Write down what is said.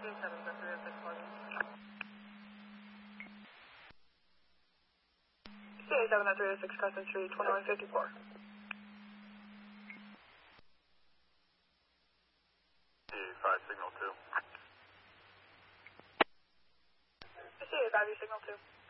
CA7 at 306 Custom Street, 2154. CA5, signal 2. CA5, signal 2.